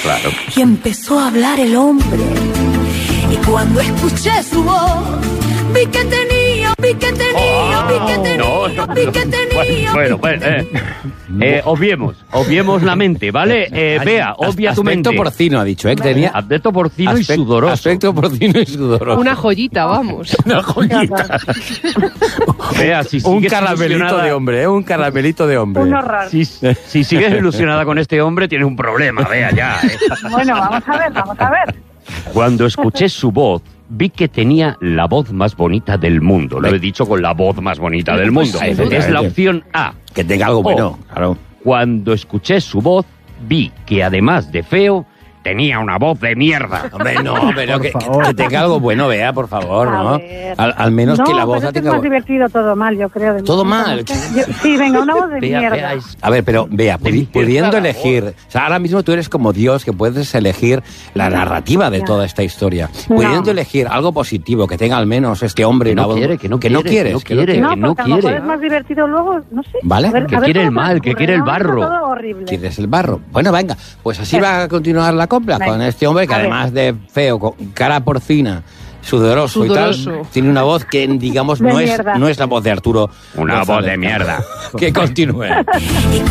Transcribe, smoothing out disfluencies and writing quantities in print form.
Claro. Y empezó a hablar el hombre. Y cuando escuché su voz, vi que tenía. Obviemos la mente, ¿vale? Bea, obvia tu mente. Aspecto porcino, ha dicho, ¿eh? Que tenía aspecto porcino y sudoroso. Aspecto porcino y sudoroso. Una joyita, vamos. Una joyita. Bea, si un sigues caramelito ilusionada- de hombre, ¿eh? Un caramelito de hombre. Uno raro. Si sigues ilusionada con este hombre, tienes un problema, Bea, ya. Bueno, vamos a ver. Cuando escuché su voz, vi que tenía la voz más bonita del mundo. Lo he dicho con la voz más bonita del mundo. Pues, Es la opción A. Que tenga algo bueno, claro. Cuando escuché su voz, vi que además de feo, tenía una voz de mierda. Hombre, no, pero que tenga algo bueno, Bea, por favor, A ¿no? ver. Al menos No, que la voz pero la es que es tenga... más divertido todo mal, yo creo. de ¿Todo momento, mal? no sé. Sí, venga, una voz de mierda. A ver, pero Bea, pudiendo elegir... O sea, ahora mismo tú eres como Dios, que puedes elegir la narrativa de toda esta historia. Pudiendo elegir algo positivo, que tenga al menos este hombre... Que no una voz- quiere, que no quieres, quiere, que no que quieres. No, que no porque a lo mejor quiere. es más divertido luego, no sé. ¿Vale? A ver, Que a ver quiere cómo el se mal, que ocurre, quiere el ¿no? barro. Todo horrible. Quieres el barro. Bueno, venga, pues así va a continuar la copla Venga. con este hombre que A ver. además de feo, con cara porcina, sudoroso y Sudoroso. tal, tiene una voz que, digamos, De no es mierda. la voz de Arturo Una voz González. de mierda. Que continúe. Y